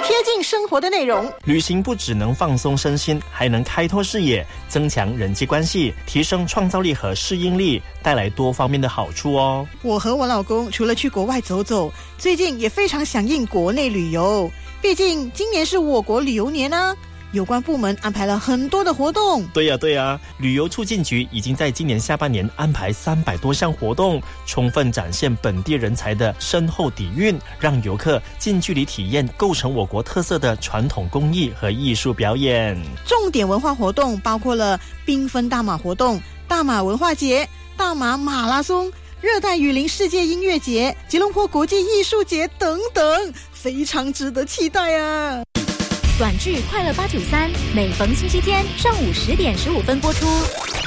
贴近生活的内容。 旅行不只能放松身心，还能开拓视野，增强人际关系，提升创造力和适应力，带来多方面的好处哦。 我和我老公除了去国外走走，最近也非常响应国内旅游，毕竟今年是我国旅游年啊。有关部门安排了很多的活动。 对呀，旅游促进局已经在今年下半年安排300多项活动，充分展现本地人才的深厚底蕴，让游客近距离体验构成我国特色的传统工艺和艺术表演。 重点文化活动包括了缤纷大马活动、大马文化节、大马马拉松、热带雨林世界音乐节、吉隆坡国际艺术节等等，非常值得期待啊！ 短剧《快乐893》每逢星期天上午10点15分播出。